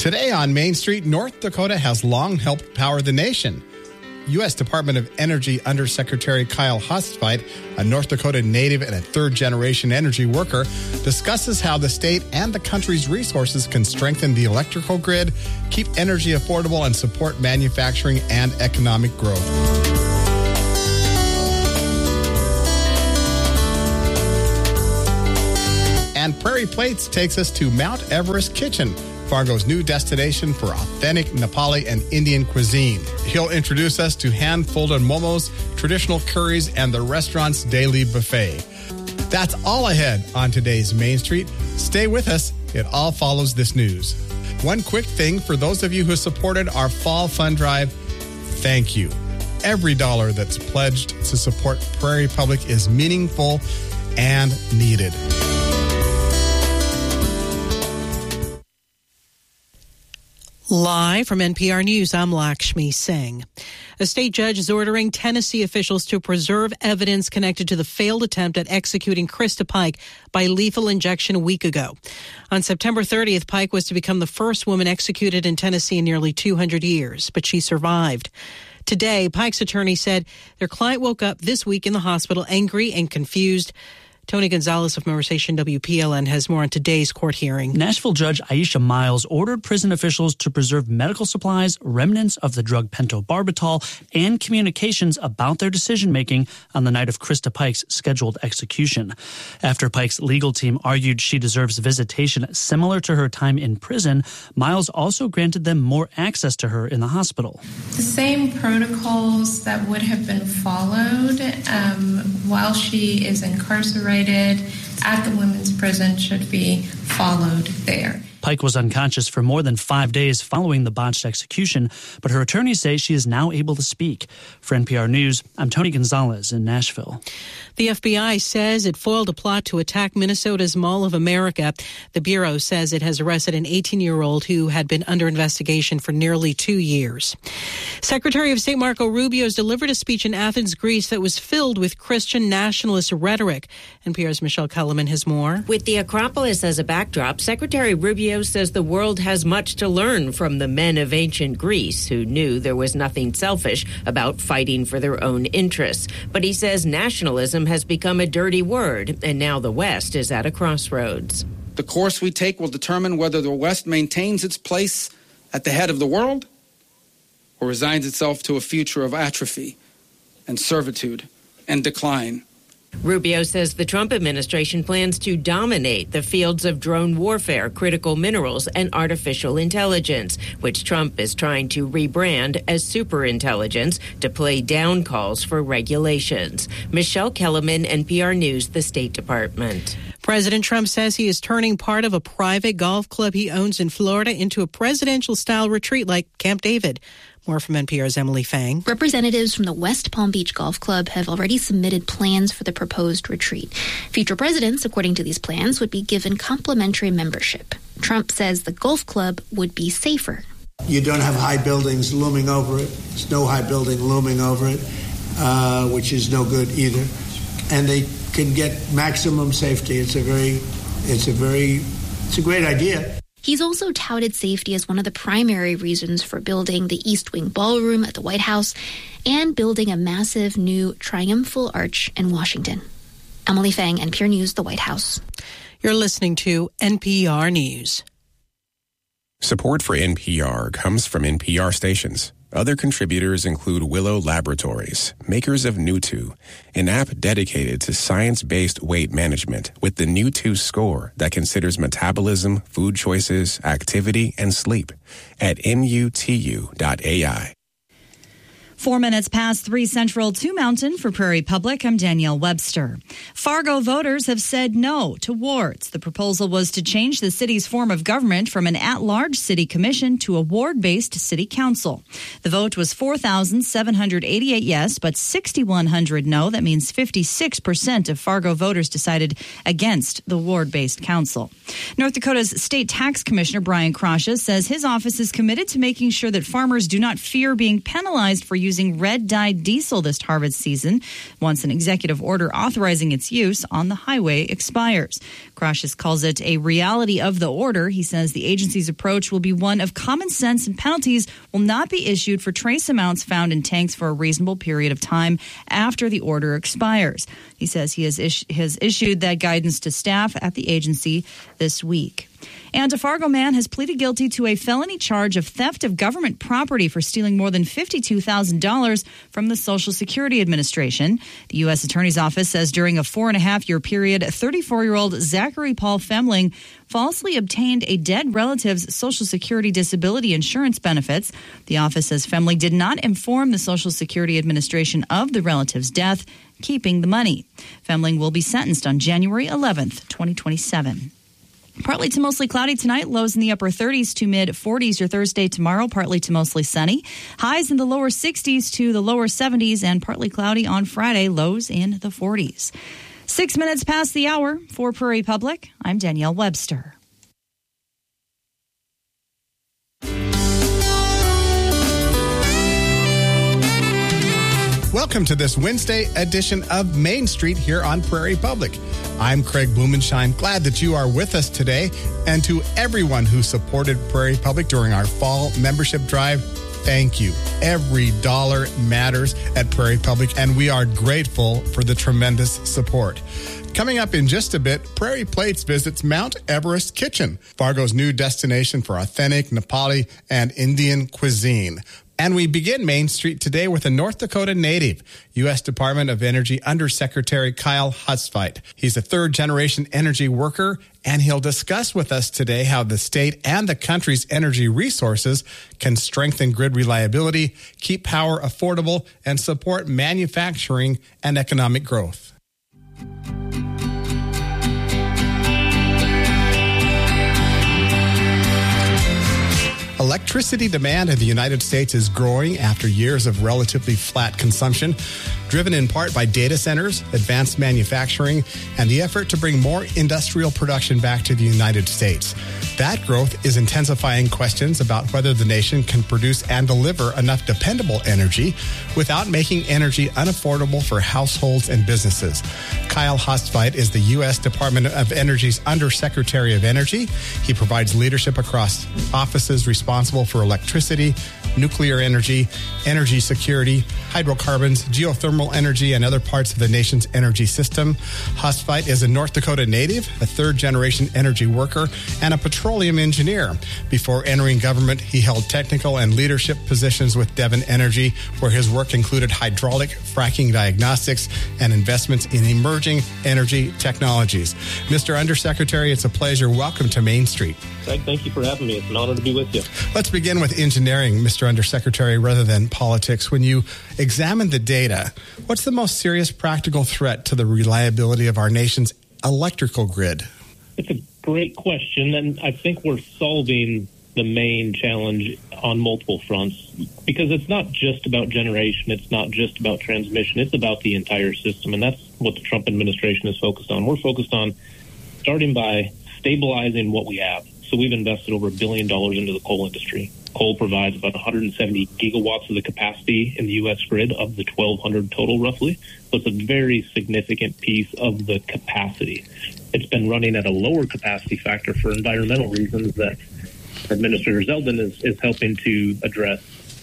Today on Main Street, North Dakota has long helped power the nation. U.S. Department of Energy Undersecretary Kyle Hostveit, a North Dakota native and a third-generation energy worker, discusses how the state and the country's resources can strengthen the electrical grid, keep energy affordable, and support manufacturing and economic growth. And Prairie Plates takes us to Mount Everest Kitchen, Fargo's new destination for authentic Nepali and Indian cuisine. He'll introduce us to hand-folded momos, traditional curries, and the restaurant's daily buffet. That's all ahead on today's Main Street. Stay with us. It all follows this news. One quick thing for those of you who supported our Fall Fund Drive, thank you. Every dollar that's pledged to support Prairie Public is meaningful and needed. Live from NPR News, I'm Lakshmi Singh. A state judge is ordering Tennessee officials to preserve evidence connected to the failed attempt at executing Krista Pike by lethal injection a week ago. On September 30th, Pike was to become the first woman executed in Tennessee in nearly 200 years, but she survived. Today, Pike's attorney said their client woke up this week in the hospital angry and confused. Tony Gonzalez of Member Station WPLN has more on today's court hearing. Nashville Judge Aisha Miles ordered prison officials to preserve medical supplies, remnants of the drug pentobarbital, and communications about their decision-making on the night of Krista Pike's scheduled execution. After Pike's legal team argued she deserves visitation similar to her time in prison, Miles also granted them more access to her in the hospital. The same protocols that would have been followed while she is incarcerated at the women's prison should be followed there. Pike was unconscious for more than 5 days following the botched execution, but her attorneys say she is now able to speak. For NPR News, I'm Tony Gonzalez in Nashville. The FBI says it foiled a plot to attack Minnesota's Mall of America. The Bureau says it has arrested an 18-year-old who had been under investigation for nearly 2 years. Secretary of State Marco Rubio has delivered a speech in Athens, Greece that was filled with Christian nationalist rhetoric. NPR's Michelle Kellerman has more. With the Acropolis as a backdrop, Secretary Rubio says the world has much to learn from the men of ancient Greece who knew there was nothing selfish about fighting for their own interests. But he says nationalism has become a dirty word, and now the West is at a crossroads. The course we take will determine whether the West maintains its place at the head of the world or resigns itself to a future of atrophy and servitude and decline. Rubio says the Trump administration plans to dominate the fields of drone warfare, critical minerals, and artificial intelligence, which Trump is trying to rebrand as superintelligence to play down calls for regulations. Michelle Kellerman, NPR News, the State Department. President Trump says he is turning part of a private golf club he owns in Florida into a presidential-style retreat like Camp David. More from NPR's Emily Fang. Representatives from the West Palm Beach Golf Club have already submitted plans for the proposed retreat. Future presidents, according to these plans, would be given complimentary membership. Trump says the golf club would be safer. You don't have high buildings looming over it. There's no high building looming over it, which is no good either. And they can get maximum safety. It's a great idea. He's also touted safety as one of the primary reasons for building the East Wing Ballroom at the White House and building a massive new triumphal arch in Washington. Emily Fang, NPR News, the White House. You're listening to NPR News. Support for NPR comes from NPR stations. Other contributors include Willow Laboratories, makers of New2, an app dedicated to science-based weight management with the New2 score that considers metabolism, food choices, activity, and sleep at nutu.ai. 4 minutes past 3 Central, 2 Mountain for Prairie Public. I'm Danielle Webster. Fargo voters have said no to wards. The proposal was to change the city's form of government from an at-large city commission to a ward-based city council. The vote was 4,788 yes, but 6,100 no. That means 56% of Fargo voters decided against the ward-based council. North Dakota's State Tax Commissioner Brian Krasha says his office is committed to making sure that farmers do not fear being penalized for using using red-dyed diesel this harvest season once an executive order authorizing its use on the highway expires. Krashes calls it a reality of the order. He says the agency's approach will be one of common sense and penalties will not be issued for trace amounts found in tanks for a reasonable period of time after the order expires. He says he has issued that guidance to staff at the agency this week. And a Fargo man has pleaded guilty to a felony charge of theft of government property for stealing more than $52,000 from the Social Security Administration. The U.S. Attorney's Office says during a 4.5-year period, 34-year-old Zachary Paul Femling falsely obtained a dead relative's Social Security disability insurance benefits. The office says Femling did not inform the Social Security Administration of the relative's death, keeping the money. Femling will be sentenced on January 11th, 2027. Partly to mostly cloudy tonight, lows in the upper 30s to mid 40s your Thursday tomorrow, partly to mostly sunny. Highs in the lower 60s to the lower 70s and partly cloudy on Friday, lows in the 40s. 6 minutes past the hour for Prairie Public, I'm Danielle Webster. Welcome to this Wednesday edition of Main Street here on Prairie Public. I'm Craig Blumenshine. Glad that you are with us today. And to everyone who supported Prairie Public during our fall membership drive, thank you. Every dollar matters at Prairie Public, and we are grateful for the tremendous support. Coming up in just a bit, Prairie Plates visits Mount Everest Kitchen, Fargo's new destination for authentic Nepali and Indian cuisine. And we begin Main Street today with a North Dakota native, U.S. Department of Energy Undersecretary Kyle Hustveit. He's a third-generation energy worker, and he'll discuss with us today how the state and the country's energy resources can strengthen grid reliability, keep power affordable, and support manufacturing and economic growth. Electricity demand in the United States is growing after years of relatively flat consumption, driven in part by data centers, advanced manufacturing, and the effort to bring more industrial production back to the United States. That growth is intensifying questions about whether the nation can produce and deliver enough dependable energy without making energy unaffordable for households and businesses. Kyle Hustveit is the U.S. Department of Energy's Undersecretary of Energy. He provides leadership across offices responsible for electricity, nuclear energy, energy security, hydrocarbons, geothermal energy, and other parts of the nation's energy system. Hustveit is a North Dakota native, a third-generation energy worker, and a petroleum engineer. Before entering government, he held technical and leadership positions with Devon Energy, where his work included hydraulic fracking diagnostics and investments in emerging energy technologies. Mr. Undersecretary, it's a pleasure. Welcome to Main Street. Greg, thank you for having me. It's an honor to be with you. Let's begin with engineering, Mr. Undersecretary, rather than politics. When you examine the data, what's the most serious practical threat to the reliability of our nation's electrical grid? It's a great question, and I think we're solving the main challenge on multiple fronts, because it's not just about generation, it's not just about transmission, it's about the entire system, and that's what the Trump administration is focused on. We're focused on starting by stabilizing what we have. So we've invested over $1 billion into the coal industry. Coal provides about 170 gigawatts of the capacity in the U.S. grid of the 1,200 total, roughly. So it's a very significant piece of the capacity. It's been running at a lower capacity factor for environmental reasons that Administrator Zeldin is helping to address.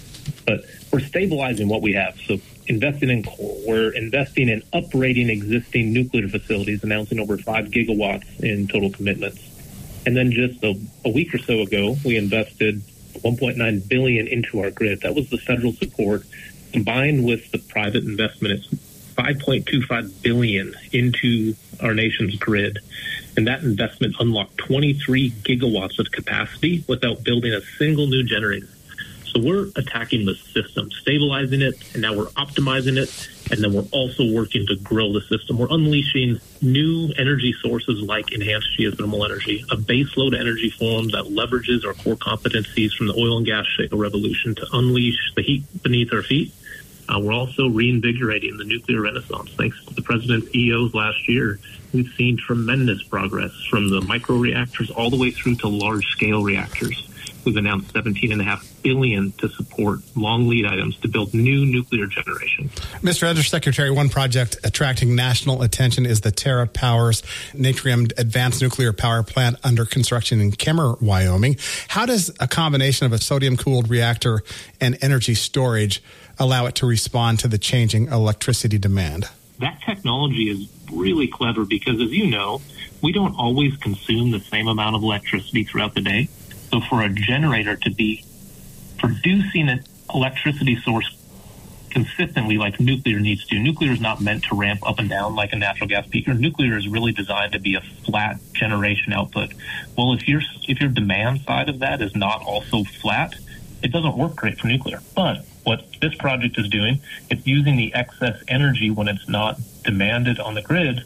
But we're stabilizing what we have. So investing in coal. We're investing in uprating existing nuclear facilities, announcing over 5 gigawatts in total commitments. And then just a week or so ago, we invested $1.9 billion into our grid. That was the federal support combined with the private investment. It's $5.25 billion into our nation's grid. And that investment unlocked 23 gigawatts of capacity without building a single new generator. So we're attacking the system, stabilizing it, and now we're optimizing it, and then we're also working to grow the system. We're unleashing new energy sources like enhanced geothermal energy, a baseload energy form that leverages our core competencies from the oil and gas shale revolution to unleash the heat beneath our feet. We're also reinvigorating the nuclear renaissance. Thanks to the president's EOs last year, we've seen tremendous progress from the micro reactors all the way through to large-scale reactors. We've announced $17.5 billion to support long lead items to build new nuclear generation. Mr. Undersecretary, one project attracting national attention is the TerraPower's Natrium Advanced Nuclear Power Plant under construction in Kemmer, Wyoming. How does a combination of a sodium-cooled reactor and energy storage allow it to respond to the changing electricity demand? That technology is really clever because, as you know, we don't always consume the same amount of electricity throughout the day. So for a generator to be producing an electricity source consistently like nuclear needs to, nuclear is not meant to ramp up and down like a natural gas peaker. Nuclear is really designed to be a flat generation output. Well, if your demand side of that is not also flat, it doesn't work great for nuclear. But what this project is doing, it's using the excess energy when it's not demanded on the grid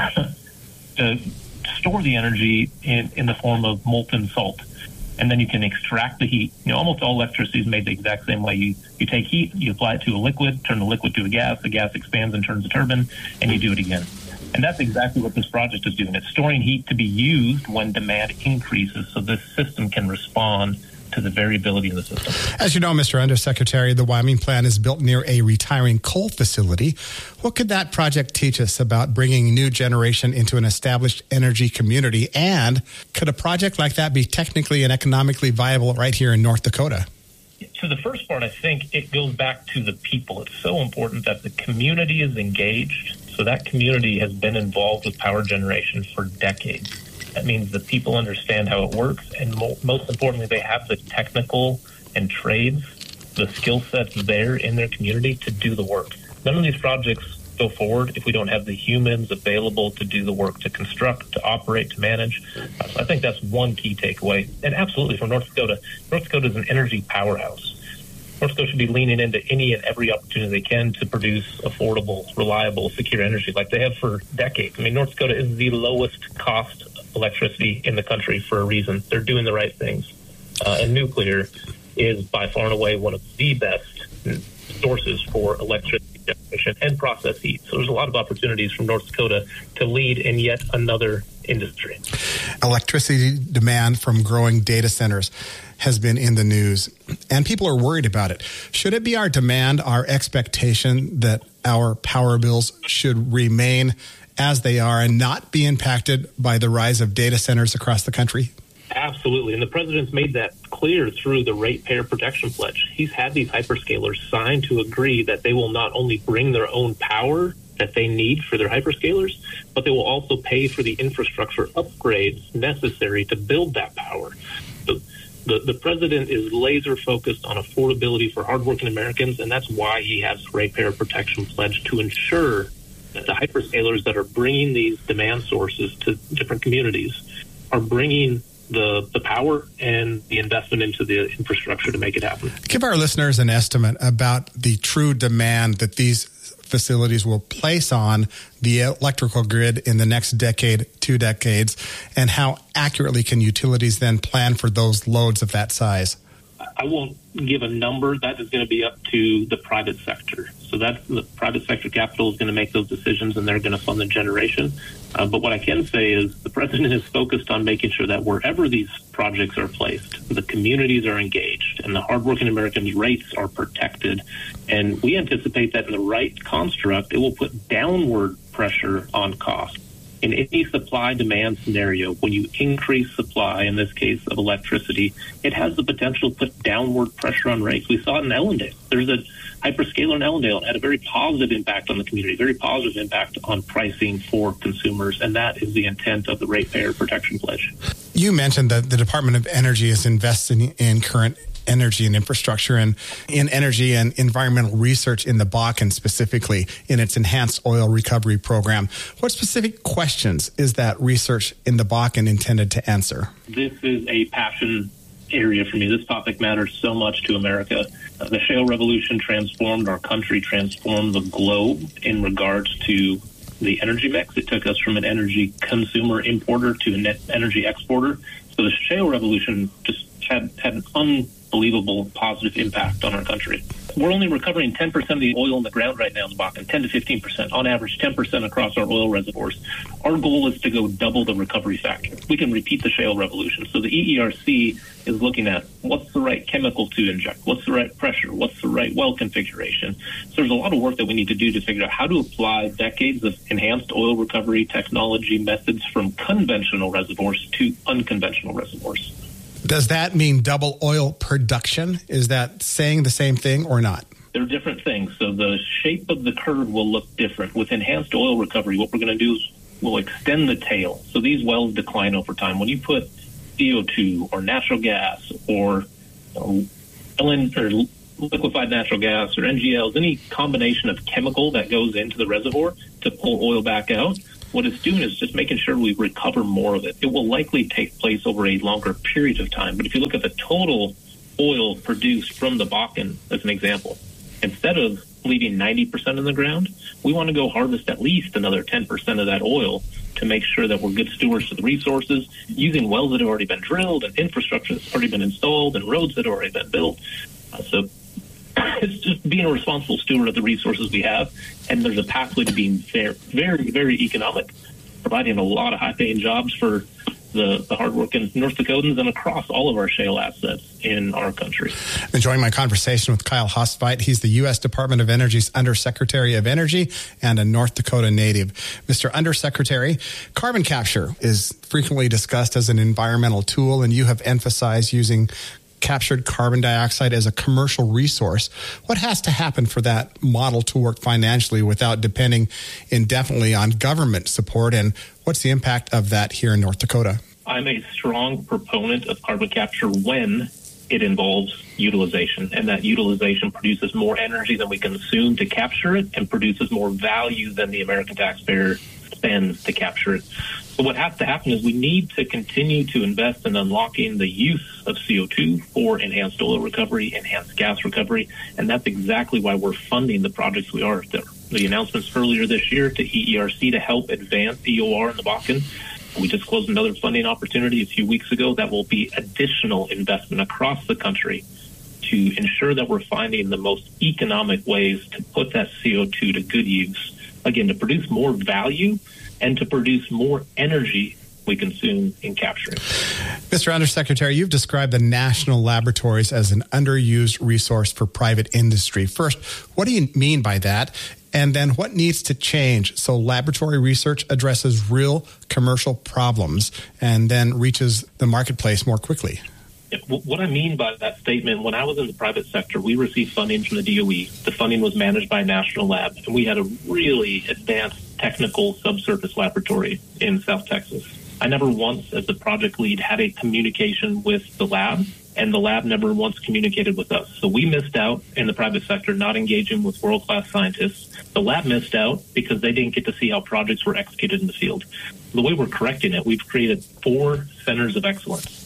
to store the energy in the form of molten salt. And then you can extract the heat. Almost all electricity is made the exact same way. You take heat, you apply it to a liquid, turn the liquid to a gas, the gas expands and turns a turbine, and you do it again. And that's exactly what this project is doing. It's storing heat to be used when demand increases so this system can respond to the variability of the system. As you know, Mr. Undersecretary, the Wyoming plant is built near a retiring coal facility. What could that project teach us about bringing new generation into an established energy community? And could a project like that be technically and economically viable right here in North Dakota? To the first part, I think it goes back to the people. It's so important that the community is engaged. So that community has been involved with power generation for decades. That means that people understand how it works, and most importantly, they have the technical and trades, the skill sets there in their community to do the work. None of these projects go forward if we don't have the humans available to do the work, to construct, to operate, to manage. So I think that's one key takeaway. And absolutely, for North Dakota is an energy powerhouse. North Dakota should be leaning into any and every opportunity they can to produce affordable, reliable, secure energy like they have for decades. I mean, North Dakota is the lowest cost electricity in the country for a reason. They're doing the right things. And nuclear is by far and away one of the best sources for electricity generation and process heat. So there's a lot of opportunities from North Dakota to lead in yet another industry. Electricity demand from growing data centers has been in the news, and people are worried about it. Should it be our demand, our expectation that our power bills should remain as they are and not be impacted by the rise of data centers across the country? Absolutely. And the president's made that clear through the Ratepayer Protection Pledge. He's had these hyperscalers sign to agree that they will not only bring their own power that they need for their hyperscalers, but they will also pay for the infrastructure upgrades necessary to build that power. So the president is laser focused on affordability for hardworking Americans, and that's why he has the Ratepayer Protection Pledge to ensure that the hyperscalers that are bringing these demand sources to different communities are bringing the power and the investment into the infrastructure to make it happen. Give our listeners an estimate about the true demand that these facilities will place on the electrical grid in the next decade, 2 decades, and how accurately can utilities then plan for those loads of that size? I won't give a number. That is going to be up to the private sector. So that's the private sector capital is going to make those decisions, and they're going to fund the generation. But what I can say is the president is focused on making sure that wherever these projects are placed, the communities are engaged and the hardworking Americans' rates are protected. And we anticipate that in the right construct, it will put downward pressure on costs. In any supply-demand scenario, when you increase supply, in this case of electricity, it has the potential to put downward pressure on rates. We saw it in Ellendale. There's a hyperscaler in Ellendale. It had a very positive impact on the community, very positive impact on pricing for consumers, and that is the intent of the Ratepayer Protection Pledge. You mentioned that the Department of Energy is investing in current energy and infrastructure and in energy and environmental research in the Bakken, specifically in its enhanced oil recovery program. What specific questions is that research in the Bakken intended to answer? This is a passion area for me. This topic matters so much to America. The shale revolution transformed our country, transformed the globe in regards to the energy mix. It took us from an energy consumer importer to a net energy exporter. So the shale revolution just had an unbelievable positive impact on our country. We're only recovering 10% of the oil in the ground right now in the Bakken, 10 to 15%, on average 10% across our oil reservoirs. Our goal is to go double the recovery factor. We can repeat the shale revolution. So the EERC is looking at what's the right chemical to inject, what's the right pressure, what's the right well configuration. So there's a lot of work that we need to do to figure out how to apply decades of enhanced oil recovery technology methods from conventional reservoirs to unconventional reservoirs. Does that mean double oil production? Is that saying the same thing or not? They're different things. So the shape of the curve will look different. With enhanced oil recovery, what we're going to do is we'll extend the tail. So these wells decline over time. When you put CO2 or natural gas or LNG or liquefied natural gas or NGLs, any combination of chemical that goes into the reservoir to pull oil back out, what it's doing is just making sure we recover more of it. It will likely take place over a longer period of time. But if you look at the total oil produced from the Bakken, as an example, instead of leaving 90% in the ground, we want to go harvest at least another 10% of that oil to make sure that we're good stewards of the resources, using wells that have already been drilled and infrastructure that's already been installed and roads that have already been built. So it's just being a responsible steward of the resources we have, and there's a pathway to being very, very, very economic, providing a lot of high-paying jobs for the hardworking North Dakotans and across all of our shale assets in our country. Enjoying my conversation with Kyle Hostveit. He's the U.S. Department of Energy's Undersecretary of Energy and a North Dakota native. Mr. Undersecretary, carbon capture is frequently discussed as an environmental tool, and you have emphasized using captured carbon dioxide as a commercial resource. What has to happen for that model to work financially without depending indefinitely on government support, and what's the impact of that here in North Dakota? I'm a strong proponent of carbon capture when it involves utilization, and that utilization produces more energy than we consume to capture it and produces more value than the American taxpayer spends to capture it. So what has to happen is we need to continue to invest in unlocking the use of CO2 for enhanced oil recovery, enhanced gas recovery, and that's exactly why we're funding the projects we are. The announcements earlier this year to EERC to help advance EOR in the Bakken. We just closed another funding opportunity a few weeks ago that will be additional investment across the country to ensure that we're finding the most economic ways to put that CO2 to good use, again, to produce more value and to produce more energy we consume in capturing. Mr. Undersecretary, you've described the national laboratories as an underused resource for private industry. First, what do you mean by that? And then what needs to change so laboratory research addresses real commercial problems and then reaches the marketplace more quickly? What I mean by that statement, when I was in the private sector, we received funding from the DOE. The funding was managed by a national lab, and we had a really advanced technical subsurface laboratory in South Texas. I never once, as the project lead, had a communication with the lab, and the lab never once communicated with us. So we missed out in the private sector not engaging with world-class scientists. The lab missed out because they didn't get to see how projects were executed in the field. The way we're correcting it, we've created 4 centers of excellence: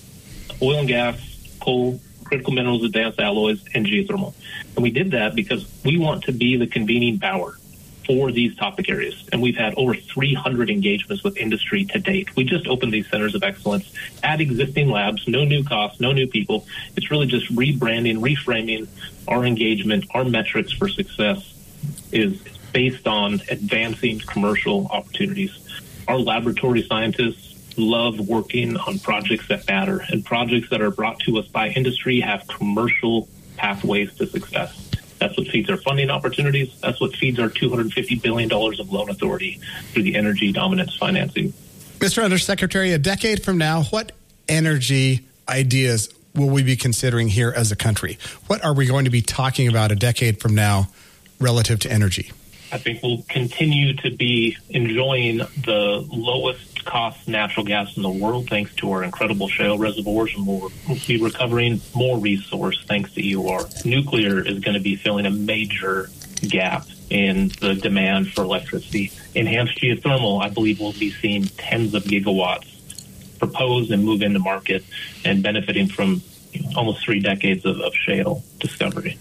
oil and gas, coal, critical minerals, advanced alloys, and geothermal. And we did that because we want to be the convening power for these topic areas. And we've had over 300 engagements with industry to date. We just opened these centers of excellence at existing labs, no new costs, no new people. It's really just rebranding, reframing our engagement. Our metrics for success is based on advancing commercial opportunities. Our laboratory scientists love working on projects that matter, and projects that are brought to us by industry have commercial pathways to success. That's what feeds our funding opportunities. That's what feeds our $250 billion of loan authority through the energy dominance financing. Mr. Undersecretary, a decade from now, what energy ideas will we be considering here as a country? What are we going to be talking about a decade from now relative to energy? I think we'll continue to be enjoying the lowest cost natural gas in the world thanks to our incredible shale reservoirs, and we'll be recovering more resource thanks to EOR. Nuclear is going to be filling a major gap in the demand for electricity. Enhanced geothermal, I believe, will be seeing tens of gigawatts proposed and move into market and benefiting from almost 3 decades of shale discovery.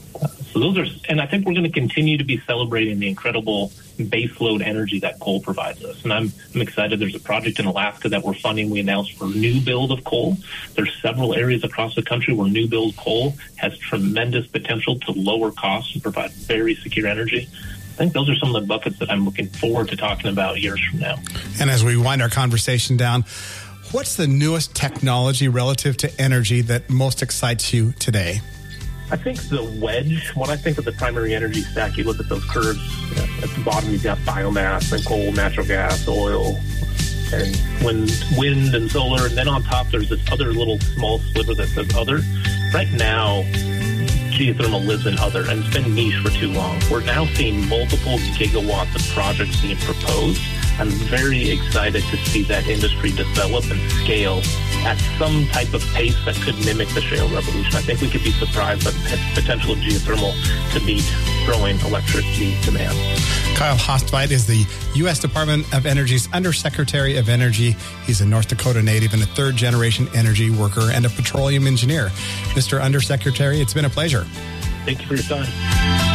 So those are, and I think we're going to continue to be celebrating the incredible baseload energy that coal provides us. And I'm excited. There's a project in Alaska that we're funding. We announced for new build of coal. There's several areas across the country where new build coal has tremendous potential to lower costs and provide very secure energy. think those are some of the buckets that I'm looking forward to talking about years from now. And as we wind our conversation down, what's the newest technology relative to energy that most excites you today? I think the wedge, when I think of the primary energy stack, you look at those curves. At the bottom, you've got biomass and coal, natural gas, oil, and wind and solar. And then on top, there's this other little small sliver that says other. Right now, geothermal lives in other, and it's been niche for too long. We're now seeing multiple gigawatts of projects being proposed. I'm very excited to see that industry develop and scale at some type of pace that could mimic the shale revolution. I think we could be surprised by the potential of geothermal to meet growing electricity demand. Kyle Hostveit is the U.S. Department of Energy's Undersecretary of Energy. He's a North Dakota native and a third-generation energy worker and a petroleum engineer. Mr. Undersecretary, it's been a pleasure. Thank you for your time.